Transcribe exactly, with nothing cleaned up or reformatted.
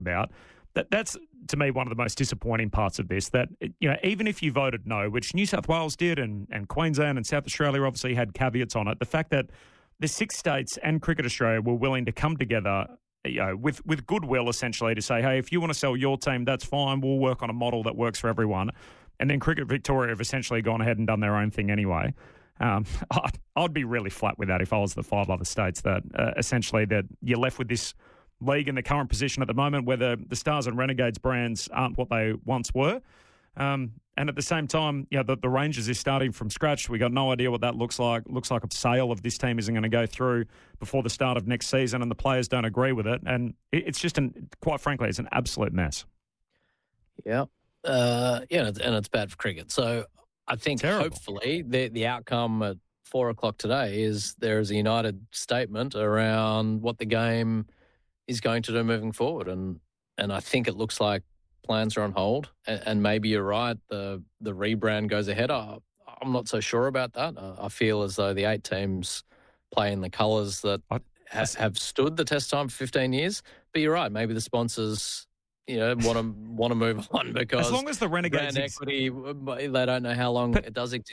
about. That that's to me one of the most disappointing parts of this. That you know, even if you voted no, which New South Wales did, and, and Queensland and South Australia obviously had caveats on it, the fact that the six states and Cricket Australia were willing to come together, you know, with with goodwill essentially to say, hey, if you want to sell your team, that's fine. We'll work on a model that works for everyone. And then Cricket Victoria have essentially gone ahead and done their own thing anyway. Um, I'd, I'd be really flat with that if I was the five other states. That uh, essentially that you're left with this league in the current position at the moment where the, the Stars and Renegades brands aren't what they once were. Um, and at the same time, you know, the, the Rangers is starting from scratch. We got no idea what that looks like. Looks like a sale of this team isn't going to go through before the start of next season, and the players don't agree with it. And it, it's just, an, quite frankly, it's an absolute mess. Yeah. Uh, yeah, and it's, and it's bad for cricket. So I think Terrible. hopefully the, the outcome at four o'clock today is there is a united statement around what the game is going to do moving forward. And and I think it looks like plans are on hold. And, and maybe you're right, the the rebrand goes ahead. I, I'm not so sure about that. I, I feel as though the eight teams play in the colours that I, ha, have stood the test time for fifteen years. But you're right, maybe the sponsors, you know, want to want to move on because as long as the Renegades brand equity, they don't know how long but, it does exist.